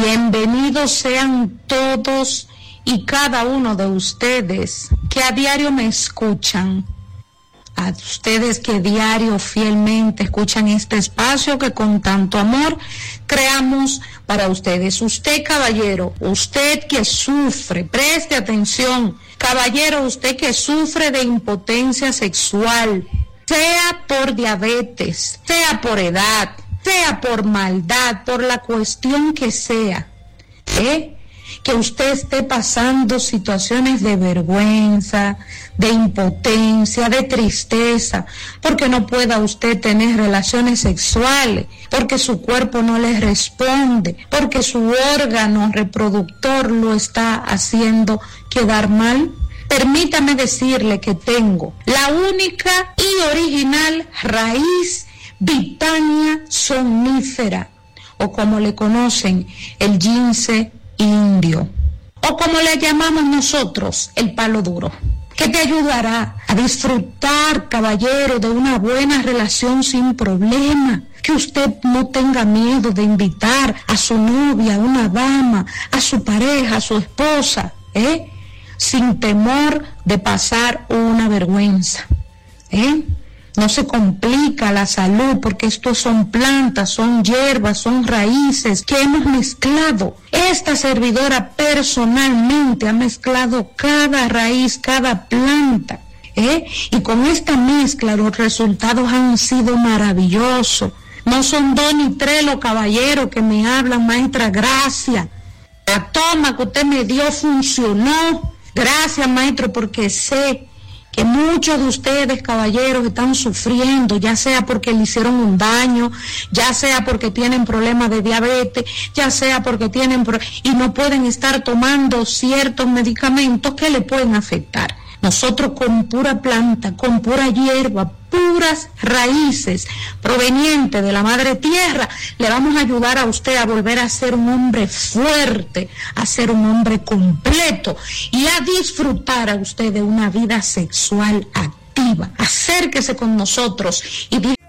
Bienvenidos sean todos y cada uno de ustedes que a diario me escuchan, a ustedes que diario fielmente escuchan este espacio que con tanto amor creamos para ustedes. Usted, caballero, usted que sufre, preste atención, caballero, usted que sufre de impotencia sexual, sea por diabetes, sea por edad, sea por maldad, por la cuestión que sea, que usted esté pasando situaciones de vergüenza, de impotencia, de tristeza, porque no pueda usted tener relaciones sexuales, porque su cuerpo no le responde, porque su órgano reproductor lo está haciendo quedar mal. Permítame decirle que tengo la única y original raíz Vitania somnífera, o como le conocen, el gince indio, o como le llamamos nosotros, el palo duro, que te ayudará a disfrutar, caballero, de una buena relación sin problema, que usted no tenga miedo de invitar a su novia, a una dama, a su pareja, a su esposa, sin temor de pasar una vergüenza, No se complica la salud porque estos son plantas, son hierbas, son raíces que hemos mezclado. Esta servidora personalmente ha mezclado cada raíz, cada planta, y con esta mezcla los resultados han sido maravillosos. No son 2 ni 3 los caballeros que me hablan, maestra, gracias. La toma que usted me dio funcionó. Gracias, maestro, porque sé que muchos de ustedes, caballeros, están sufriendo, ya sea porque le hicieron un daño, ya sea porque tienen problemas de diabetes, ya sea porque tienen y no pueden estar tomando ciertos medicamentos que le pueden afectar. Nosotros con pura planta, con pura hierba, puras raíces provenientes de la madre tierra, le vamos a ayudar a usted a volver a ser un hombre fuerte, a ser un hombre completo y a disfrutar a usted de una vida sexual activa. Acérquese con nosotros y